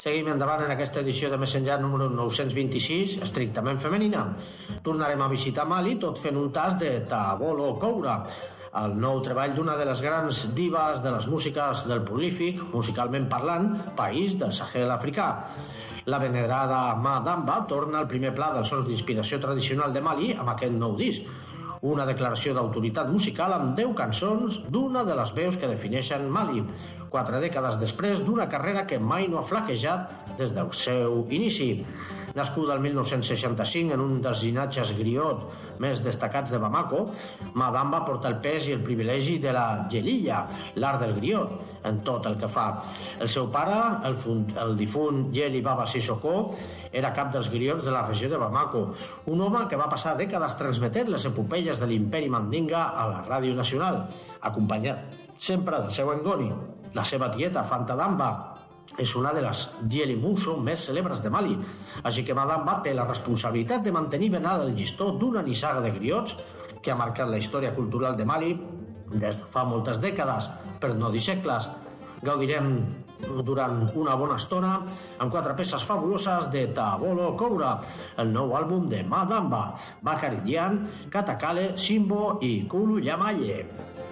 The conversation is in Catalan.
Seguim endavant en aquesta edició de Més Enllà número 926, estrictament femenina. Tornarem a visitar Mali tot fent un tas de Tabolo Koura, el nou treball d'una de les grans divas de les músiques del prolífic, musicalment parlant, país del Sahel africà. La venerada Ma Damba torna al primer pla dels sons d'inspiració tradicional de Mali amb aquest nou disc. Una declaració d'autoritat musical amb 10 cançons d'una de les veus que defineixen Mali, 4 dècades després d'una carrera que mai no ha flaquejat des del seu inici. Nascuda el 1965 en un dels llinatges griot més destacats de Bamako, Ma Damba porta el pes i el privilegi de la gelilla, l'art del griot, en tot el que fa. El seu pare, el difunt Jeli Baba Sissoko, era cap dels griots de la regió de Bamako, un home que va passar dècades transmetent les epopeies de l'imperi Mandinga a la ràdio nacional, acompanyat sempre del seu Ngoni. La seva tieta, Fanta Damba, és una de les Djeli Mousso més cèlebres de Mali, així que Ma Damba té la responsabilitat de mantenir ben alt el llistó d'una nissaga de griots que ha marcat la història cultural de Mali des de fa moltes dècades, per no dir segles. Gaudirem durant una bona estona amb 4 peces fabuloses de Tabolo Koura, el nou àlbum de Ma Damba, Bakari Dian, Katakale, Simbo i Kulu Yamaye.